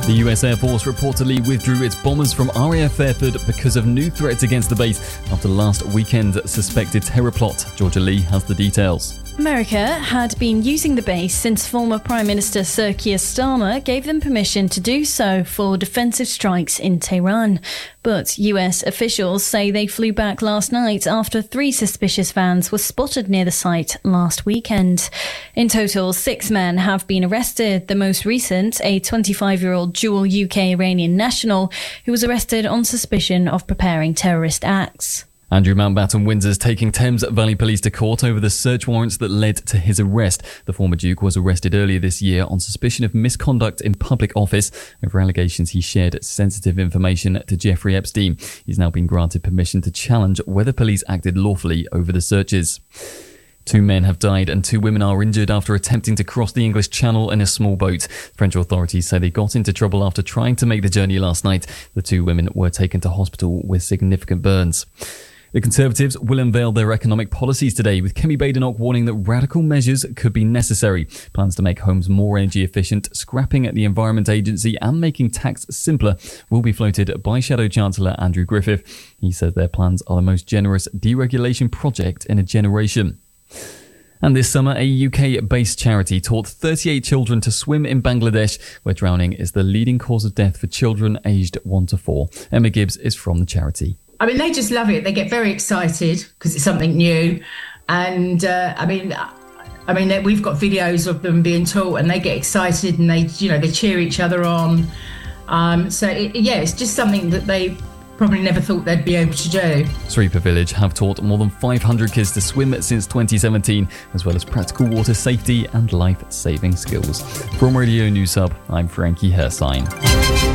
The US Air Force reportedly withdrew its bombers from RAF Fairford because of new threats against the base after last weekend's suspected terror plot. Georgia Lee has the details. America had been using the base since former Prime Minister Sir Keir Starmer gave them permission to do so for defensive strikes in Tehran. But US officials say they flew back last night after 3 suspicious vans were spotted near the site last weekend. In total, 6 men have been arrested, the most recent a 25-year-old dual UK-Iranian national who was arrested on suspicion of preparing terrorist acts. Andrew Mountbatten Windsor's taking Thames Valley Police to court over the search warrants that led to his arrest. The former Duke was arrested earlier this year on suspicion of misconduct in public office over allegations he shared sensitive information to Jeffrey Epstein. He's now been granted permission to challenge whether police acted lawfully over the searches. 2 men have died and 2 women are injured after attempting to cross the English Channel in a small boat. French authorities say they got into trouble after trying to make the journey last night. The 2 women were taken to hospital with significant burns. The Conservatives will unveil their economic policies today, with Kemi Badenoch warning that radical measures could be necessary. Plans to make homes more energy efficient, scrapping the Environment Agency and making tax simpler will be floated by Shadow Chancellor Andrew Griffith. He says their plans are the most generous deregulation project in a generation. And this summer, a UK-based charity taught 38 children to swim in Bangladesh, where drowning is the leading cause of death for children aged 1 to 4. Emma Gibbs is from the charity. I mean, they just love it. They get very excited because it's something new. And we've got videos of them being taught and they get excited and they cheer each other on. It's just something that they probably never thought they'd be able to do. Sripa Village have taught more than 500 kids to swim since 2017, as well as practical water safety and life-saving skills. From Radio News Hub, I'm Frankie Hersine.